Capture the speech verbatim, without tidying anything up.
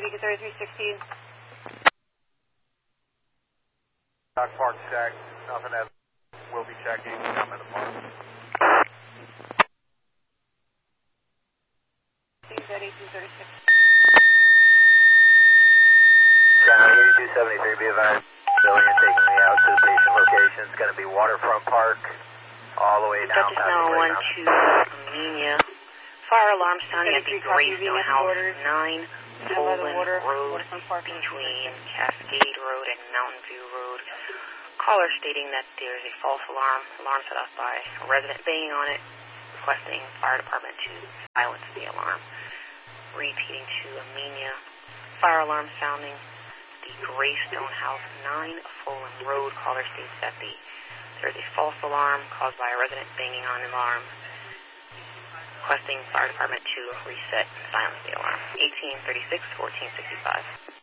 Beacon thirty-three sixteen. Dock Park check, nothing else. We'll be checking. I'm in the park. He's at eighteen thirty-six. Channel eighty-two seventy-three, be advised. Billion taking me out to the patient location. It's going to be Waterfront Park, all the way down Dutchess now one to Armenia. Fire alarm sounding at the Greystone House nine, Poland Road, between Cascade Road and Mountain View Road. Caller stating that there's a false alarm, alarm set off by a resident banging on it, requesting fire department to silence the alarm. Repeating to Armenia. Fire alarm sounding the Greystone House nine, Poland Road. Caller states that the there's a false alarm caused by a resident banging on an alarm, requesting fire department to reset and silence the alarm. eighteen thirty-six, fourteen sixty-five.